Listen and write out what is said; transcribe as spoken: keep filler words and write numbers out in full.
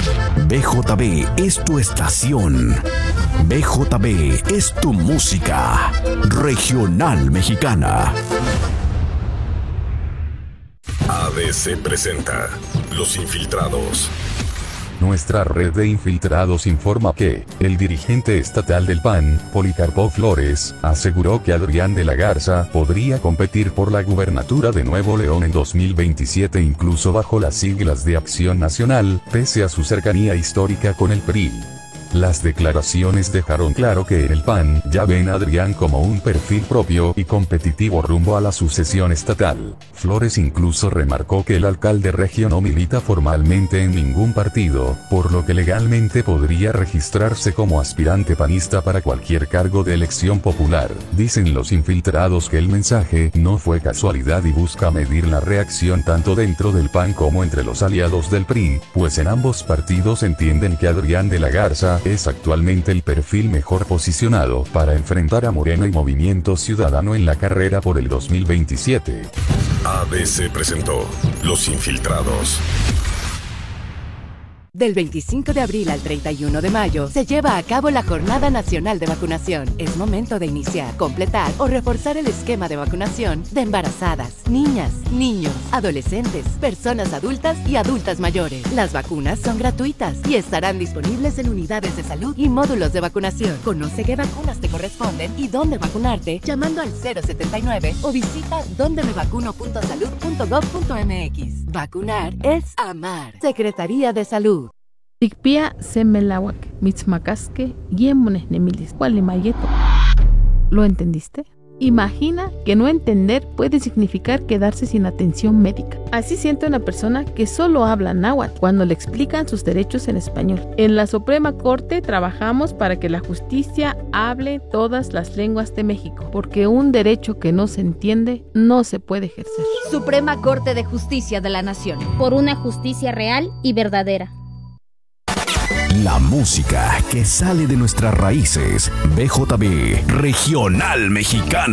B J B es tu estación. B J B es tu música regional mexicana. A B C presenta Los Infiltrados. Nuestra red de infiltrados informa que el dirigente estatal del P A N, Policarpo Flores, aseguró que Adrián de la Garza podría competir por la gubernatura de Nuevo León en dos mil veintisiete incluso bajo las siglas de Acción Nacional, pese a su cercanía histórica con el P R I. Las declaraciones dejaron claro que en el P A N ya ven a Adrián como un perfil propio y competitivo rumbo a la sucesión estatal. Flores incluso remarcó que el alcalde regio no milita formalmente en ningún partido, por lo que legalmente podría registrarse como aspirante panista para cualquier cargo de elección popular. Dicen los infiltrados que el mensaje no fue casualidad y busca medir la reacción tanto dentro del P A N como entre los aliados del P R I, pues en ambos partidos entienden que Adrián de la Garza es actualmente el perfil mejor posicionado para enfrentar a Morena y Movimiento Ciudadano en la carrera por el dos mil veintisiete. A B C presentó Los Infiltrados. Del veinticinco de abril al treinta y uno de mayo se lleva a cabo la Jornada Nacional de Vacunación. Es momento de iniciar, completar o reforzar el esquema de vacunación de embarazadas, niñas, niños, adolescentes, personas adultas y adultas mayores. Las vacunas son gratuitas y estarán disponibles en unidades de salud y módulos de vacunación. Conoce qué vacunas te corresponden y dónde vacunarte llamando al cero setenta y nueve o visita donde me vacuno punto salud punto gob punto m x. Vacunar es amar. Secretaría de Salud. Tikpia semelawak, mitzmacasque, yemones nemilis, mayeto. ¿Lo entendiste? Imagina que no entender puede significar quedarse sin atención médica. Así siente una persona que solo habla náhuatl cuando le explican sus derechos en español. En la Suprema Corte trabajamos para que la justicia hable todas las lenguas de México, porque un derecho que no se entiende no se puede ejercer. Suprema Corte de Justicia de la Nación. Por una justicia real y verdadera. La música que sale de nuestras raíces. B J B Regional Mexicana.